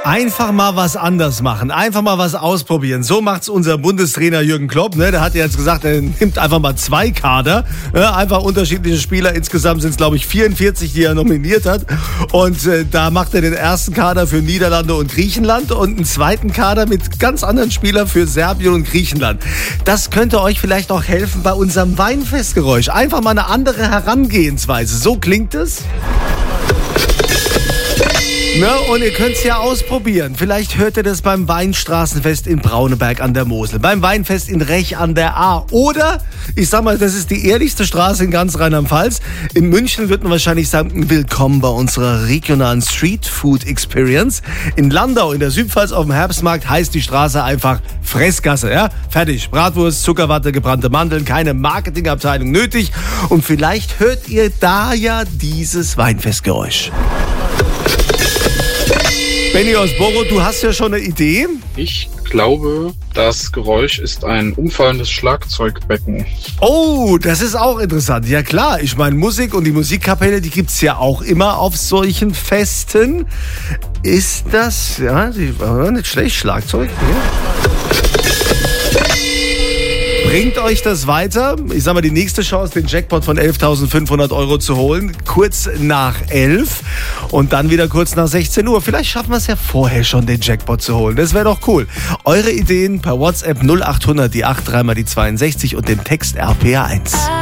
Einfach mal was anders machen, einfach mal was ausprobieren. So macht's unser Bundestrainer Jürgen Klopp. Ne? Der hat ja jetzt gesagt, er nimmt einfach mal 2 Kader. Einfach unterschiedliche Spieler. Insgesamt sind es, glaube ich, 44, die er nominiert hat. Und da macht er den ersten Kader für Niederlande und Griechenland und einen zweiten Kader mit ganz anderen Spielern für Serbien und Griechenland. Das könnte euch vielleicht auch helfen bei unserem Weinfestgeräusch. Einfach mal eine andere Herangehensweise. So klingt es. Ne, und ihr könnt es ja ausprobieren. Vielleicht hört ihr das beim Weinstraßenfest in Brauneberg an der Mosel, beim Weinfest in Rech an der Ahr. Oder, ich sag mal, das ist die ehrlichste Straße in ganz Rheinland-Pfalz. In München wird man wahrscheinlich sagen, willkommen bei unserer regionalen Street-Food-Experience. In Landau, in der Südpfalz auf dem Herbstmarkt, heißt die Straße einfach Fressgasse. Ja? Fertig. Bratwurst, Zuckerwatte, gebrannte Mandeln, keine Marketingabteilung nötig. Und vielleicht hört ihr da ja dieses Weinfestgeräusch. Benny aus Boro, du hast ja schon eine Idee. Ich glaube, das Geräusch ist ein umfallendes Schlagzeugbecken. Oh, das ist auch interessant. Ja klar, ich meine, Musik und die Musikkapelle, die gibt's ja auch immer auf solchen Festen. Ist das, ja, nicht schlecht, Schlagzeug. Ja. Bringt euch das weiter? Ich sag mal, die nächste Chance, den Jackpot von 11.500 € zu holen, kurz nach 11 und dann wieder kurz nach 16 Uhr. Vielleicht schaffen wir es ja vorher schon, den Jackpot zu holen. Das wäre doch cool. Eure Ideen per WhatsApp 0800 die 8 3 mal die 62 und dem Text RPA1.